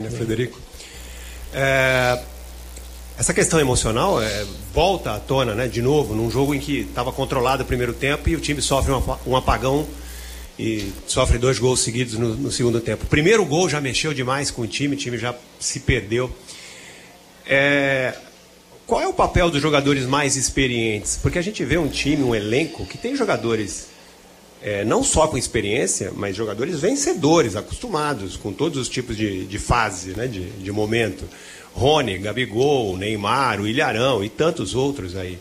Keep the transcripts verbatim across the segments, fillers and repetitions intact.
é, Frederico. É, essa questão emocional é, volta à tona, né, de novo, num jogo em que estava controlado o primeiro tempo e o time sofre um, um apagão e sofre dois gols seguidos no, no segundo tempo. O primeiro gol já mexeu demais com o time, o time já se perdeu. É, qual é o papel dos jogadores mais experientes? Porque a gente vê um time, um elenco, que tem jogadores é, não só com experiência, mas jogadores vencedores, acostumados com todos os tipos de, de fase, né, de, de momento. Rony, Gabigol, Neymar, o Ilharão e tantos outros aí.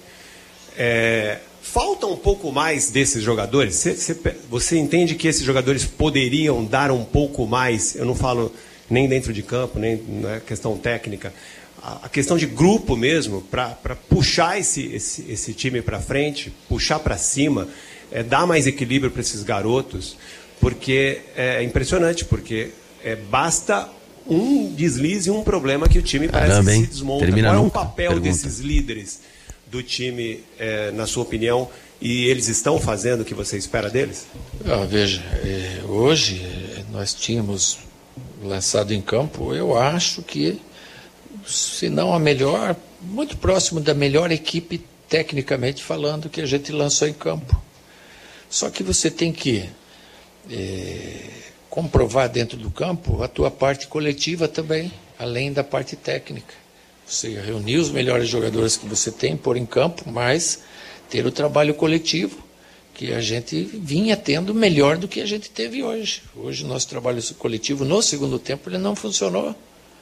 É, falta um pouco mais desses jogadores? Você, você, você entende que esses jogadores poderiam dar um pouco mais? Eu não falo nem dentro de campo, nem na questão técnica. A, a questão de grupo mesmo, para puxar esse, esse, esse time para frente, puxar para cima, é, dar mais equilíbrio para esses garotos, porque é impressionante, porque é, basta um deslize, um problema que o time parece Caramba, que se desmonta. Termina Qual é o nunca, papel pergunta. desses líderes do time, é, na sua opinião, e eles estão fazendo o que você espera deles? Ah, veja, é, hoje nós tínhamos lançado em campo, eu acho que, se não a melhor, muito próximo da melhor equipe, tecnicamente falando, que a gente lançou em campo. Só que você tem que é, comprovar dentro do campo a tua parte coletiva também, além da parte técnica. Você reunir os melhores jogadores que você tem, pôr em campo, mas ter o trabalho coletivo, que a gente vinha tendo melhor do que a gente teve hoje. Hoje o nosso trabalho coletivo, no segundo tempo, ele não funcionou.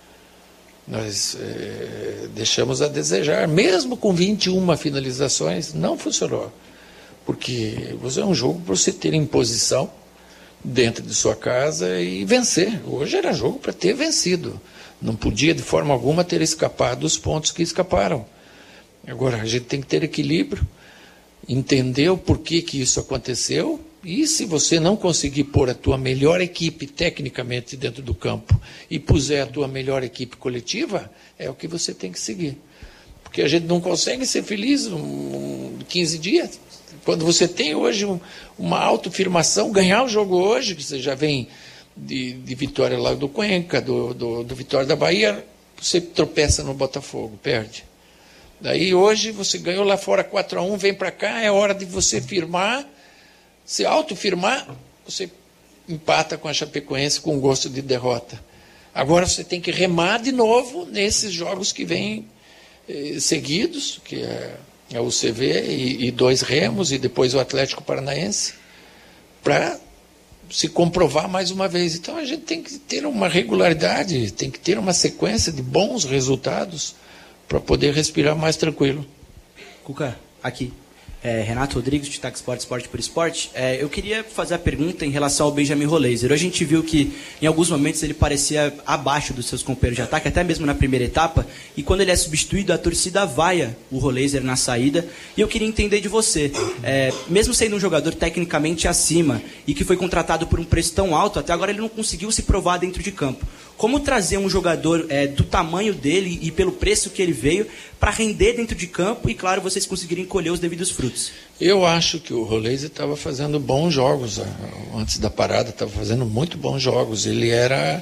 Nós é, deixamos a desejar, mesmo com vinte e uma finalizações, não funcionou. Porque você é um jogo para você ter imposição dentro de sua casa e vencer. Hoje era jogo para ter vencido. Não podia de forma alguma ter escapado dos pontos que escaparam. Agora, a gente tem que ter equilíbrio, entender o porquê que isso aconteceu, e se você não conseguir pôr a tua melhor equipe tecnicamente dentro do campo e puser a tua melhor equipe coletiva, é o que você tem que seguir. Porque a gente não consegue ser feliz um, quinze dias. Quando você tem hoje um, uma autoafirmação, ganhar o jogo hoje, que você já vem de, de vitória lá do Cuenca, do, do, do Vitória da Bahia, você tropeça no Botafogo, perde. Daí hoje você ganhou lá fora quatro a um, vem para cá, é hora de você firmar, se autofirmar, você empata com a Chapecoense com gosto de derrota. Agora você tem que remar de novo nesses jogos que vêm eh, seguidos, que é, é o C V e, e dois Remos, e depois o Atlético Paranaense, para se comprovar mais uma vez. Então a gente tem que ter uma regularidade, tem que ter uma sequência de bons resultados para poder respirar mais tranquilo. Cuca, aqui. É, Renato Rodrigues, de Tac Esporte, Esporte por Esporte. É, eu queria fazer a pergunta em relação ao Benjamin Roleiser. Hoje a gente viu que em alguns momentos ele parecia abaixo dos seus companheiros de ataque, até mesmo na primeira etapa, e quando ele é substituído, a torcida vaia o Roleiser na saída. E eu queria entender de você, é, mesmo sendo um jogador tecnicamente acima e que foi contratado por um preço tão alto, até agora ele não conseguiu se provar dentro de campo. Como trazer um jogador é, do tamanho dele e pelo preço que ele veio para render dentro de campo e, claro, vocês conseguirem colher os devidos frutos? Eu acho que o Roleiser estava fazendo bons jogos. Antes da parada, estava fazendo muito bons jogos. Ele era,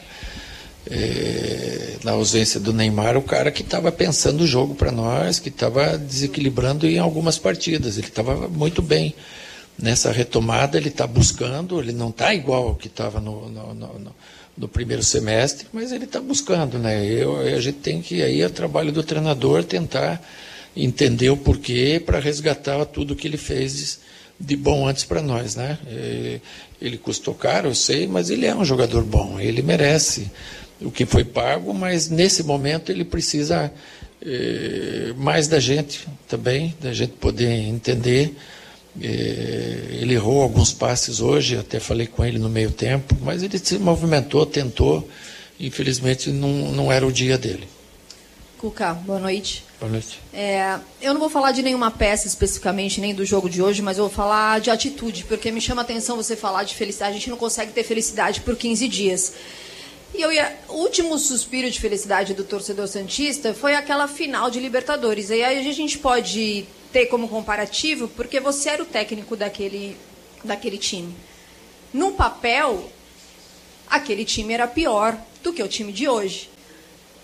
é, na ausência do Neymar, o cara que estava pensando o jogo para nós, que estava desequilibrando em algumas partidas. Ele estava muito bem. Nessa retomada, ele está buscando, ele não está igual ao que estava no... no, no, no no primeiro semestre, mas ele está buscando, né? Eu, a gente tem que, aí é o trabalho do treinador, tentar entender o porquê para resgatar tudo que ele fez de bom antes para nós, né? Ele custou caro, eu sei, mas ele é um jogador bom, ele merece o que foi pago, mas nesse momento ele precisa eh, mais da gente também, da gente poder entender. Ele errou alguns passes hoje, até falei com ele no meio tempo, mas ele se movimentou, tentou, infelizmente não, não era o dia dele. Cuca, boa noite. Boa noite. É, eu não vou falar de nenhuma peça especificamente, nem do jogo de hoje, mas eu vou falar de atitude, porque me chama a atenção você falar de felicidade. A gente não consegue ter felicidade por quinze dias. E eu ia, o último suspiro de felicidade do torcedor santista foi aquela final de Libertadores. E aí a gente pode ter como comparativo, porque você era o técnico daquele, daquele time. No papel, aquele time era pior do que o time de hoje.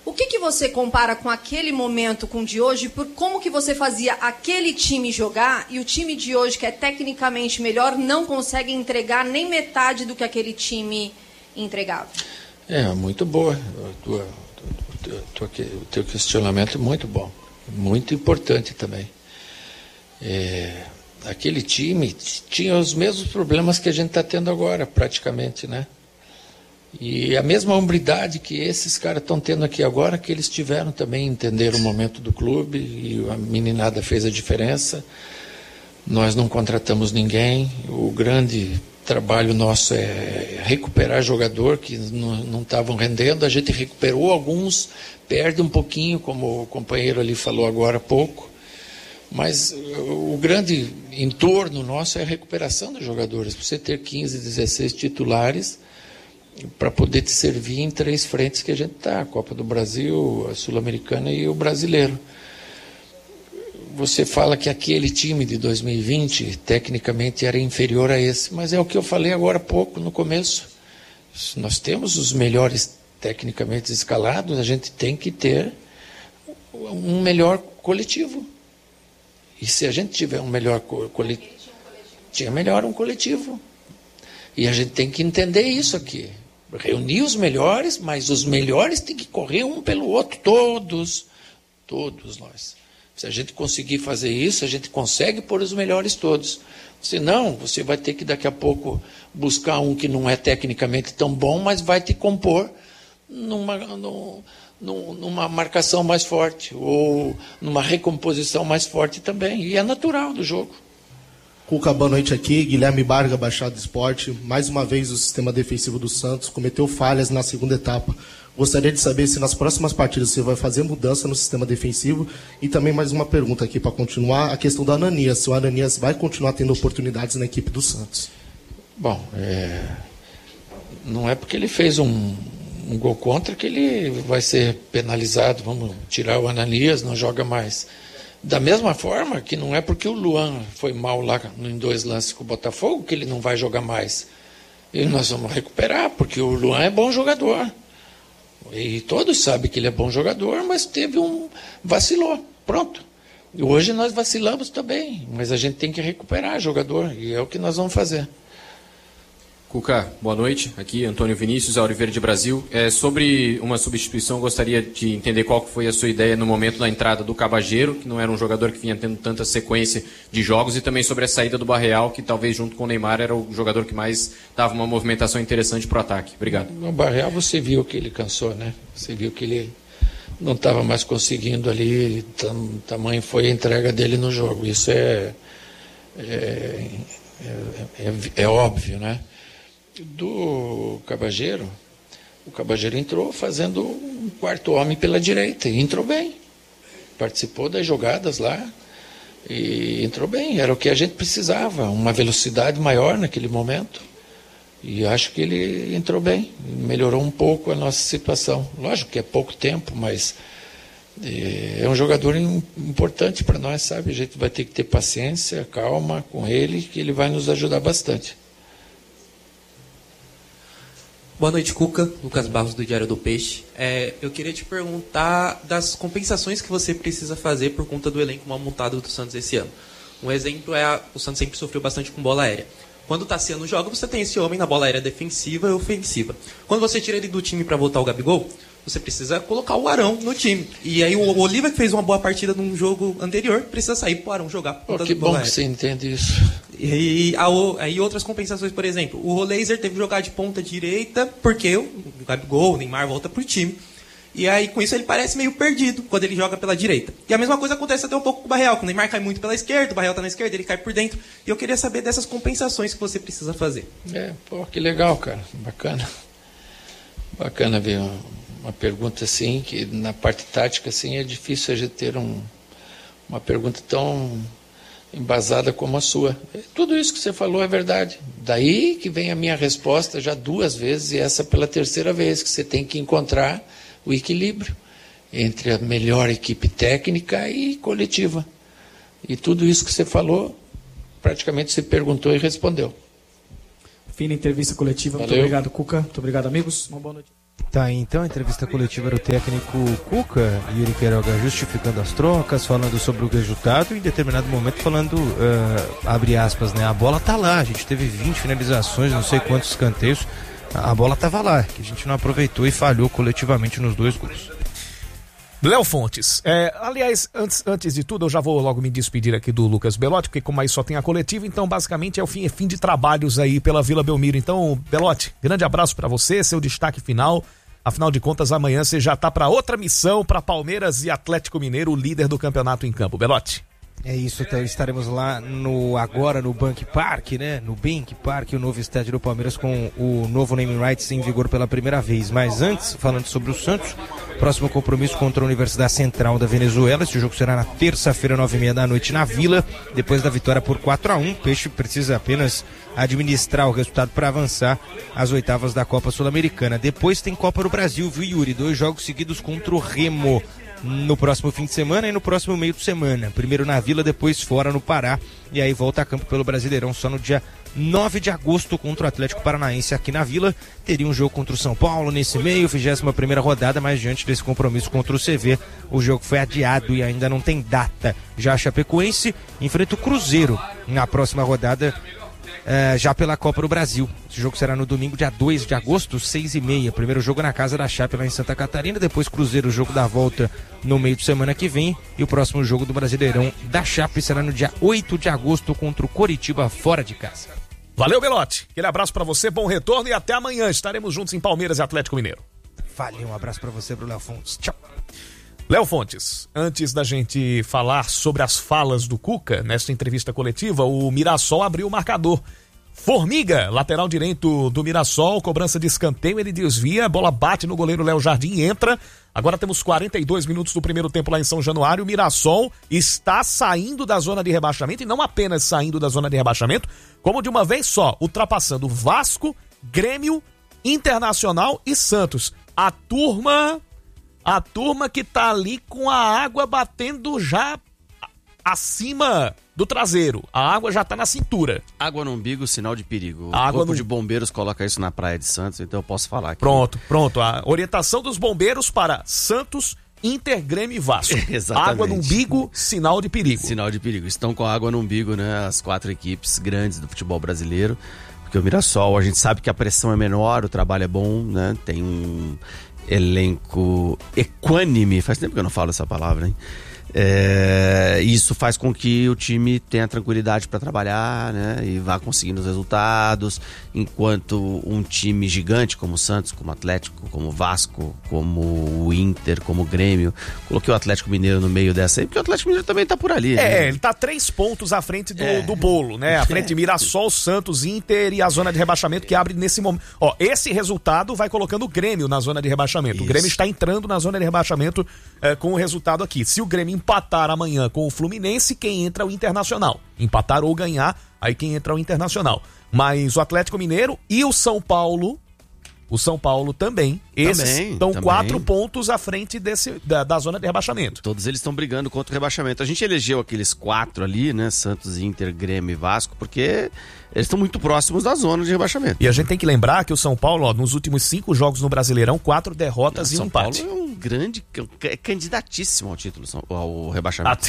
O que, que você compara com aquele momento com o de hoje, por como que você fazia aquele time jogar e o time de hoje, que é tecnicamente melhor, não consegue entregar nem metade do que aquele time entregava? É, muito boa. O, tua, tua, tua, o teu questionamento é muito bom. Muito importante também. É, aquele time tinha os mesmos problemas que a gente está tendo agora, praticamente, né? E a mesma hombridade que esses caras estão tendo aqui agora, que eles tiveram também, entenderam o momento do clube, e a meninada fez a diferença. Nós não contratamos ninguém, o grande trabalho nosso é recuperar jogador que não estavam rendendo, a gente recuperou alguns, perde um pouquinho, como o companheiro ali falou agora há pouco, mas o grande entorno nosso é a recuperação dos jogadores. Você ter quinze, dezesseis titulares para poder te servir em três frentes que a gente está, a Copa do Brasil, a Sul-Americana e o Brasileiro. Você fala que aquele time de dois mil e vinte, tecnicamente, era inferior a esse, mas é o que eu falei agora há pouco, no começo. Nós temos os melhores tecnicamente escalados, a gente tem que ter um melhor coletivo. E se a gente tiver um melhor coletivo, tinha melhor um coletivo. E a gente tem que entender isso aqui. Reunir os melhores, mas os melhores têm que correr um pelo outro, todos, todos nós. Se a gente conseguir fazer isso, a gente consegue pôr os melhores todos. Senão, você vai ter que daqui a pouco buscar um que não é tecnicamente tão bom, mas vai te compor numa, num, numa marcação mais forte, ou numa recomposição mais forte também. E é natural do jogo. Cuca, boa noite aqui. Guilherme Barga, Baixada Esporte. Mais uma vez o sistema defensivo do Santos cometeu falhas na segunda etapa. Gostaria de saber se nas próximas partidas você vai fazer mudança no sistema defensivo. E também mais uma pergunta aqui para continuar, a questão do Ananias. Se o Ananias vai continuar tendo oportunidades na equipe do Santos. Bom, é... não é porque ele fez um, um gol contra que ele vai ser penalizado. Vamos tirar o Ananias, não joga mais. Da mesma forma que não é porque o Luan foi mal lá em dois lances com o Botafogo que ele não vai jogar mais. E nós vamos recuperar, porque o Luan é bom jogador. E todos sabem que ele é bom jogador, mas teve um... vacilou. Pronto. E hoje nós vacilamos também, mas a gente tem que recuperar jogador, e é o que nós vamos fazer. Cuca, boa noite. Aqui, Antônio Vinícius, Auro Verde Brasil. É, sobre uma substituição, gostaria de entender qual foi a sua ideia no momento da entrada do Cabageiro, que não era um jogador que vinha tendo tanta sequência de jogos, e também sobre a saída do Barreal, que talvez junto com o Neymar era o jogador que mais dava uma movimentação interessante para o ataque. Obrigado. No Barreal você viu que ele cansou, né? Você viu que ele não estava mais conseguindo ali, tam, tamanho foi a entrega dele no jogo. Isso é, é, é, é, é óbvio, né? Do Cabageiro, o Cabageiro entrou fazendo um quarto homem pela direita, e entrou bem, participou das jogadas lá, e entrou bem, era o que a gente precisava, uma velocidade maior naquele momento, e acho que ele entrou bem, melhorou um pouco a nossa situação. Lógico que é pouco tempo, mas é um jogador importante para nós, sabe? A gente vai ter que ter paciência, calma com ele, que ele vai nos ajudar bastante. Boa noite, Cuca. Lucas Barros, do Diário do Peixe. É, eu queria te perguntar das compensações que você precisa fazer por conta do elenco mal montado do Santos esse ano. Um exemplo é a, o Santos sempre sofreu bastante com bola aérea. Quando o Tassiano joga, você tem esse homem na bola aérea defensiva e ofensiva. Quando você tira ele do time para botar o Gabigol, você precisa colocar o Arão no time. E aí o Oliva, que fez uma boa partida num jogo anterior, precisa sair para o Arão jogar. Por conta oh, que bom que você entende isso. E aí outras compensações, por exemplo, o Roleiser teve que jogar de ponta direita porque o Gabigol, o Neymar volta pro time. E aí com isso ele parece meio perdido quando ele joga pela direita. E a mesma coisa acontece até um pouco com o Barreal, que o Neymar cai muito pela esquerda, o Barreal tá na esquerda, ele cai por dentro. E eu queria saber dessas compensações que você precisa fazer. É, pô, que legal, cara. Bacana. Bacana ver uma, uma pergunta assim, que na parte tática assim é difícil a gente ter um, uma pergunta tão embasada como a sua. Tudo isso que você falou é verdade. Daí que vem a minha resposta já duas vezes, e essa pela terceira vez, que você tem que encontrar o equilíbrio entre a melhor equipe técnica e coletiva. E tudo isso que você falou, praticamente você perguntou e respondeu. Fim da entrevista coletiva. Valeu. Muito obrigado, Cuca. Muito obrigado, amigos. Uma boa noite. Tá, então a entrevista coletiva do técnico Cuca, Yuri Queiroga justificando as trocas, falando sobre o resultado e em determinado momento falando, uh, abre aspas, né? A bola tá lá, a gente teve vinte finalizações, não sei quantos escanteios, a bola tava lá, que a gente não aproveitou e falhou coletivamente nos dois gols. Léo Fontes, é, aliás, antes, antes de tudo, eu já vou logo me despedir aqui do Lucas Belotti, porque como aí só tem a coletiva, então basicamente é o fim, é fim de trabalhos aí pela Vila Belmiro. Então, Belotti, grande abraço pra você, seu destaque final. Afinal de contas, amanhã você já tá para outra missão, para Palmeiras e Atlético Mineiro, o líder do campeonato em campo. Belotti. É isso, então estaremos lá no agora no Bank Park, né? No Bank Park, o novo estádio do Palmeiras com o novo naming rights em vigor pela primeira vez. Mas antes, falando sobre o Santos, próximo compromisso contra a Universidade Central da Venezuela. Esse jogo será na terça-feira, nove e meia da noite, na Vila. Depois da vitória por quatro a um, o Peixe precisa apenas administrar o resultado para avançar às oitavas da Copa Sul-Americana. Depois tem Copa do Brasil, viu, Yuri? Dois jogos seguidos contra o Remo no próximo fim de semana e no próximo meio de semana. Primeiro na Vila, depois fora no Pará. E aí volta a campo pelo Brasileirão só no dia nove de agosto contra o Atlético Paranaense aqui na Vila. Teria um jogo contra o São Paulo nesse meio, vigésima primeira rodada, mas diante desse compromisso contra o C V, o jogo foi adiado e ainda não tem data. Já a Chapecoense enfrenta o Cruzeiro na próxima rodada, Uh, já pela Copa do Brasil. Esse jogo será no domingo, dia dois de agosto, seis e meia. Primeiro jogo na casa da Chape lá em Santa Catarina, depois Cruzeiro, o jogo da volta no meio de semana que vem, e o próximo jogo do Brasileirão da Chape será no dia oito de agosto contra o Coritiba fora de casa. Valeu, Belotti. Aquele abraço pra você, bom retorno e até amanhã. Estaremos juntos em Palmeiras e Atlético Mineiro. Valeu, um abraço pra você, pro Léo Fontes. Tchau. Léo Fontes, antes da gente falar sobre as falas do Cuca, nesta entrevista coletiva, o Mirassol abriu o marcador. Formiga, lateral direito do Mirassol, cobrança de escanteio, ele desvia, a bola bate no goleiro Léo Jardim, entra. Agora temos quarenta e dois minutos do primeiro tempo lá em São Januário. O Mirassol está saindo da zona de rebaixamento, e não apenas saindo da zona de rebaixamento, como de uma vez só, ultrapassando Vasco, Grêmio, Internacional e Santos. A turma... A turma que tá ali com a água batendo já acima do traseiro. A água já tá na cintura. Água no umbigo, sinal de perigo. O água Corpo no... de Bombeiros coloca isso na Praia de Santos, então eu posso falar aqui. Pronto, pronto. A orientação dos bombeiros para Santos, Inter, Grêmio e Vasco. Exatamente. Água no umbigo, sinal de perigo. Sinal de perigo. Estão com água no umbigo, né? As quatro equipes grandes do futebol brasileiro. Porque o Mirassol, a gente sabe que a pressão é menor, o trabalho é bom, né? Tem um elenco equânime, faz tempo que eu não falo essa palavra, hein? É, isso faz com que o time tenha tranquilidade para trabalhar, né? E vá conseguindo os resultados, enquanto um time gigante como o Santos, como o Atlético, como o Vasco, como o Inter, como o Grêmio, coloquei o Atlético Mineiro no meio dessa aí, porque o Atlético Mineiro também tá por ali. É, né? ele tá três pontos à frente do, é. do bolo, né? À frente de Mirassol, Santos, Inter e a zona de rebaixamento que abre nesse momento. Ó, esse resultado vai colocando o Grêmio na zona de rebaixamento. Isso. O Grêmio está entrando na zona de rebaixamento é, com o resultado aqui. Se o Grêmio empatar amanhã com o Fluminense, quem entra é o Internacional. Empatar ou ganhar, aí quem entra é o Internacional. Mas o Atlético Mineiro e o São Paulo, o São Paulo também, esses estão quatro pontos à frente desse, da, da zona de rebaixamento. Todos eles estão brigando contra o rebaixamento. A gente elegeu aqueles quatro ali, né? Santos, Inter, Grêmio e Vasco, porque eles estão muito próximos da zona de rebaixamento. E a gente tem que lembrar que o São Paulo, ó, nos últimos cinco jogos no Brasileirão, quatro derrotas Não, e um empate. São Paulo é um grande, é candidatíssimo ao título, ao rebaixamento.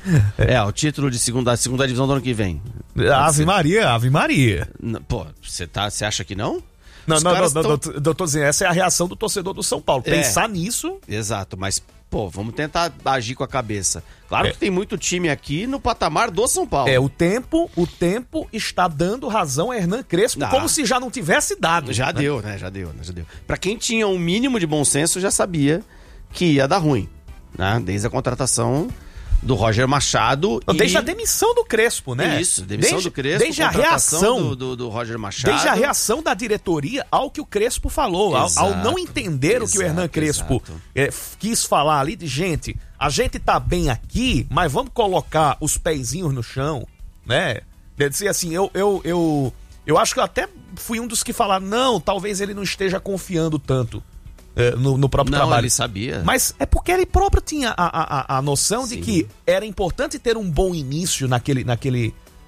É, ao título de segunda, segunda divisão do ano que vem. Ave Maria, Ave Maria. Pô, você tá, você acha que não? Não, não, não, não, tão... eu tô dizendo, essa é a reação do torcedor do São Paulo. É, pensar nisso... Exato, mas, pô, vamos tentar agir com a cabeça. Claro é. que tem muito time aqui no patamar do São Paulo. É, o tempo, o tempo está dando razão a Hernan Crespo, ah, como se já não tivesse dado. Já né? deu, né? Já deu, né? Já deu. Pra quem tinha um mínimo de bom senso, já sabia que ia dar ruim, né? Desde a contratação do Roger Machado. Não, e... Desde a demissão do Crespo, né? Isso, demissão desde, do Crespo, desde a reação do, do, do Roger Machado. Desde a reação da diretoria ao que o Crespo falou, exato, ao, ao não entender exato, o que o Hernan Crespo é, quis falar ali de gente, a gente tá bem aqui, mas vamos colocar os pezinhos no chão, né? Quer dizer assim, eu, eu, eu, eu acho que eu até fui um dos que falaram, não, talvez ele não esteja confiando tanto. No, no próprio não, trabalho. Ele sabia. Mas é porque ele próprio tinha a, a, a noção Sim. de que era importante ter um bom início naquele, naquele,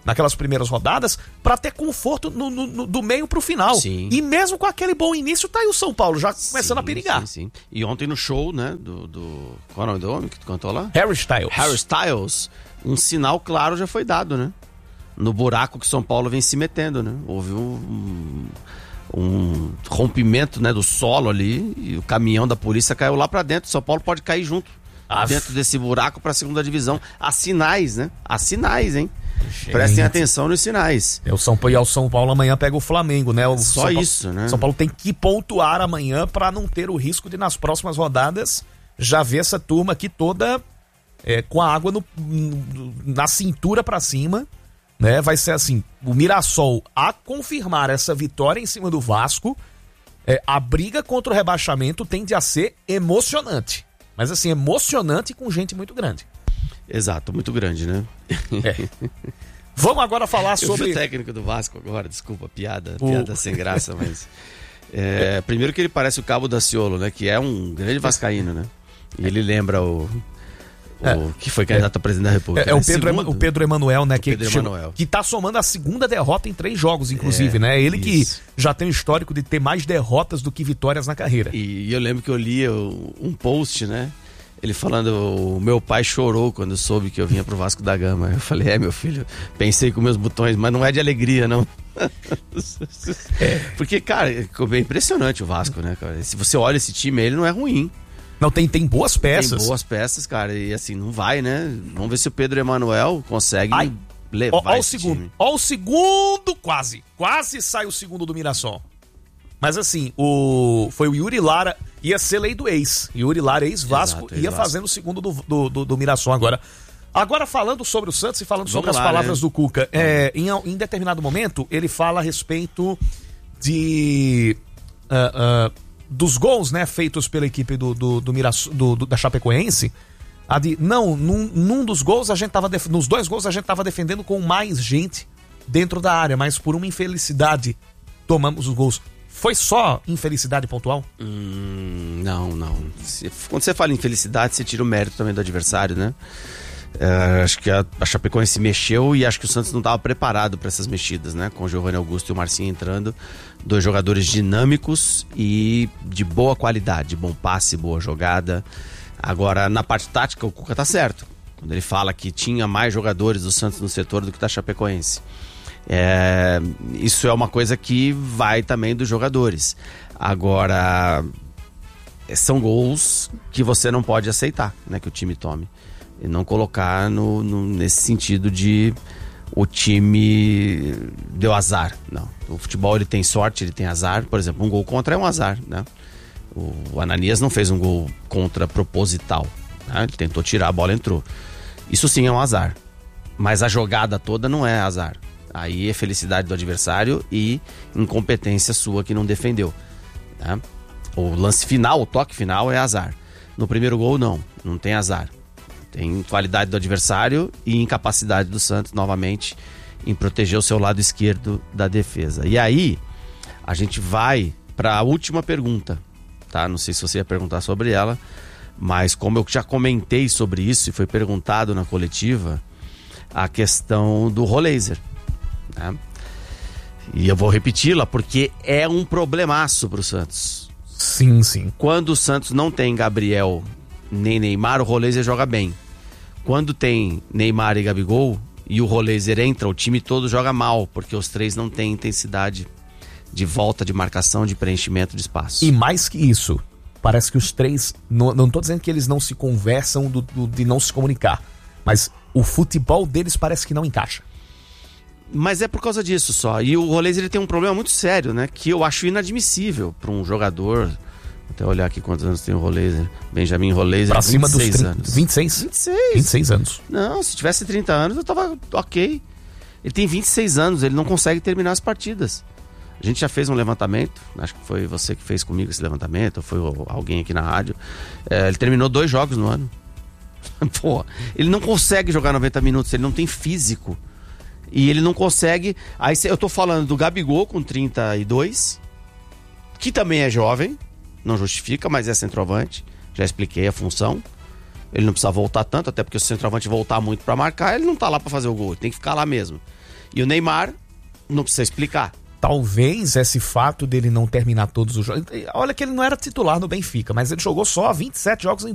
naquelas primeiras rodadas, para ter conforto no, no, no, do meio pro final. Sim. E mesmo com aquele bom início, tá aí o São Paulo já começando sim, a perigar. Sim, sim. E ontem no show, né, do... do qual é o nome do homem que tu cantou lá? Harry Styles. Harry Styles, um sinal claro já foi dado, né? No buraco que São Paulo vem se metendo, né? Houve um, um, um rompimento, né, do solo ali e o caminhão da polícia caiu lá pra dentro. São Paulo pode cair junto Aff. dentro desse buraco pra segunda divisão. Há sinais, né? Há sinais, hein? Gente. Prestem atenção nos sinais. É, o São Paulo, e o São Paulo amanhã pega o Flamengo, né? O Só São isso, Paulo, né? São Paulo tem que pontuar amanhã pra não ter o risco de nas próximas rodadas já ver essa turma aqui toda é, com a água no, no, na cintura pra cima, né? Vai ser assim, o Mirassol a confirmar essa vitória em cima do Vasco, é, a briga contra o rebaixamento tende a ser emocionante, mas assim, emocionante com gente muito grande. Exato, muito grande, né? É. Vamos agora falar sobre... Eu vi o técnico do Vasco agora, desculpa, piada, o... piada sem graça, mas... É, primeiro que ele parece o Cabo Daciolo, né? Que é um grande vascaíno, né? E ele lembra o... o é. que foi candidato é. a presidente da República. É, é o, Pedro Ema, o Pedro Emanuel, né? Que, Pedro chegou, Emanuel. que tá somando a segunda derrota em três jogos, inclusive, é, né? Ele isso. que já tem o histórico de ter mais derrotas do que vitórias na carreira. E, e eu lembro que eu li um post, né? Ele falando, o meu pai chorou quando soube que eu vinha pro Vasco da Gama. Eu falei, é, meu filho, pensei com meus botões, mas não é de alegria, não. É. Porque, cara, é impressionante o Vasco, né, cara? Se você olha esse time, ele não é ruim. Não, tem, tem boas peças. Tem boas peças, cara, e assim, não vai, né? Vamos ver se o Pedro Emanuel consegue Ai. levar ó, ó esse o segundo, time. Ó o segundo, quase. Quase sai o segundo do Mirassol. Mas assim, o foi o Yuri Lara, ia ser lei do ex. Yuri Lara, ex-Vasco, ia ex fazendo o segundo do, do, do, do Mirassol agora. Agora falando sobre o Santos e falando sobre Vamos as lá, palavras né? do Cuca, é, em, em determinado momento ele fala a respeito de uh, uh, dos gols, né, feitos pela equipe do, do, do, Mirassol, do, do da Chapecoense. A de, não, num, num dos gols a gente tava def, nos dois gols a gente tava defendendo com mais gente dentro da área, mas por uma infelicidade tomamos os gols. Foi só infelicidade pontual? Hum, não, não. Se, quando você fala infelicidade, você tira o mérito também do adversário, né? É, acho que a, a Chapecoense se mexeu e acho que o Santos não estava preparado para essas mexidas, né? Com o Giovanni Augusto e o Marcinho entrando, dois jogadores dinâmicos e de boa qualidade, bom passe, boa jogada. Agora, na parte tática, o Cuca tá certo. Quando ele fala que tinha mais jogadores do Santos no setor do que da Chapecoense. É, isso é uma coisa que vai também dos jogadores. Agora, são gols que você não pode aceitar, né, que o time tome. E não colocar no, no, nesse sentido de o time deu azar. Não. O futebol ele tem sorte, ele tem azar. Por exemplo, um gol contra é um azar, né? O Ananias não fez um gol contra proposital, né? Ele tentou tirar, a bola entrou. Isso sim é um azar. Mas a jogada toda não é azar. Aí é felicidade do adversário e incompetência sua que não defendeu, né? O lance final, o toque final é azar. No primeiro gol não, não tem azar. Tem qualidade do adversário e incapacidade do Santos novamente em proteger o seu lado esquerdo da defesa. E aí a gente vai para a última pergunta, tá? Não sei se você ia perguntar sobre ela, mas como eu já comentei sobre isso e foi perguntado na coletiva, a questão do Roleiser. Né? E eu vou repeti-la porque é um problemaço pro Santos. Sim, sim. Quando o Santos não tem Gabriel nem Neymar, o Roleiser joga bem. Quando tem Neymar e Gabigol e o Roleiser entra, o time todo joga mal, porque os três não têm intensidade de volta, de marcação, de preenchimento de espaço. E mais que isso, parece que os três, não, não tô dizendo que eles não se conversam, do, do, de não se comunicar, mas o futebol deles parece que não encaixa. Mas é por causa disso só. E o Roleiser ele tem um problema muito sério, né? Que eu acho inadmissível para um jogador. Vou até olhar aqui quantos anos tem o Roleiser. Benjamin Roleiser, pra cima dos trinta, anos. vinte e seis? vinte e seis. vinte e seis anos. Não, se tivesse trinta anos eu tava ok. Ele tem vinte e seis anos, ele não consegue terminar as partidas. A gente já fez um levantamento, acho que foi você que fez comigo esse levantamento, ou foi alguém aqui na rádio. É, ele terminou dois jogos no ano. Pô, ele não consegue jogar noventa minutos, ele não tem físico. E ele não consegue. Aí eu tô falando do Gabigol com trinta e dois, que também é jovem, não justifica, mas é centroavante. Já expliquei a função. Ele não precisa voltar tanto, até porque se o centroavante voltar muito pra marcar, ele não tá lá pra fazer o gol, ele tem que ficar lá mesmo. E o Neymar, não precisa explicar. Talvez esse fato dele não terminar todos os jogos... Olha que ele não era titular no Benfica, mas ele jogou só vinte e sete jogos em